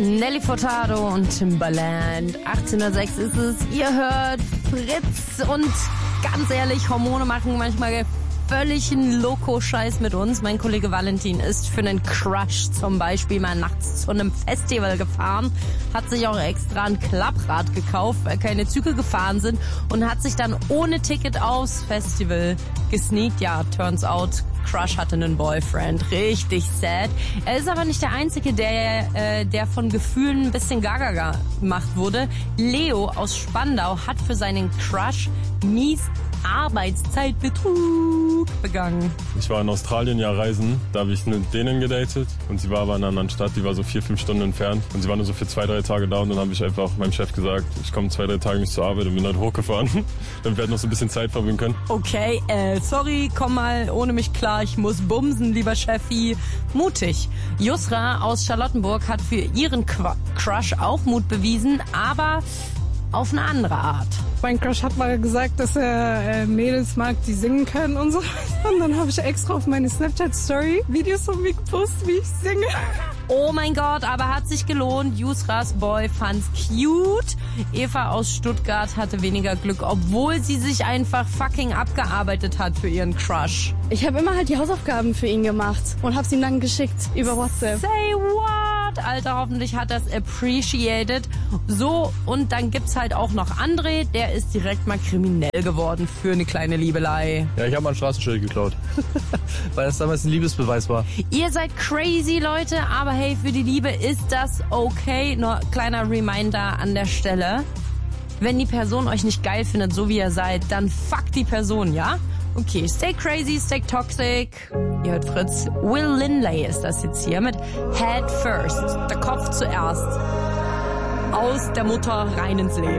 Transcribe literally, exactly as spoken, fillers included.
Nelly Furtado und Timbaland. achtzehn Uhr sechs ist es. Ihr hört Fritz und ganz ehrlich, Hormone machen manchmal völligen Loco-Scheiß mit uns. Mein Kollege Valentin ist für einen Crush zum Beispiel mal nachts zu einem Festival gefahren, hat sich auch extra ein Klapprad gekauft, weil keine Züge gefahren sind und hat sich dann ohne Ticket aufs Festival gesneakt. Ja, turns out, Crush hatte einen Boyfriend. Richtig sad. Er ist aber nicht der Einzige, der, äh, der von Gefühlen ein bisschen gaga gemacht wurde. Leo aus Spandau hat für seinen Crush mies Arbeitszeitbetrug begangen. Ich war in Australien ja reisen, da habe ich eine Dänin gedatet und sie war aber in einer anderen Stadt, die war so vier, fünf Stunden entfernt und sie war nur so für zwei, drei Tage da und dann habe ich einfach meinem Chef gesagt, ich komme zwei, drei Tage nicht zur Arbeit und bin dann hochgefahren, damit wir halt noch so ein bisschen Zeit verbringen können. Okay, äh, sorry, komm mal ohne mich klar, ich muss bumsen, lieber Chefi. Mutig. Yusra aus Charlottenburg hat für ihren Qu- Crush auch Mut bewiesen, aber auf eine andere Art. Mein Crush hat mal gesagt, dass er äh, Mädels mag, die singen können und so. Und dann habe ich extra auf meine Snapchat-Story Videos von mir gepostet, wie ich singe. Oh mein Gott, aber hat sich gelohnt. Yusras Boy fand's cute. Eva aus Stuttgart hatte weniger Glück, obwohl sie sich einfach fucking abgearbeitet hat für ihren Crush. Ich habe immer halt die Hausaufgaben für ihn gemacht und hab's ihm dann geschickt über WhatsApp. Say what? Alter, hoffentlich hat das appreciated. So, und dann gibt's halt auch noch André, der ist direkt mal kriminell geworden für eine kleine Liebelei. Ja, ich habe mal ein Straßenschild geklaut, weil das damals ein Liebesbeweis war. Ihr seid crazy, Leute, aber hey, für die Liebe ist das okay. Nur kleiner Reminder an der Stelle. Wenn die Person euch nicht geil findet, so wie ihr seid, dann fuck die Person, ja? Okay, stay crazy, stay toxic. Ihr hört Fritz. Will Linley ist das jetzt hier mit Head First. Der Kopf zuerst. Aus der Mutter rein ins Leben.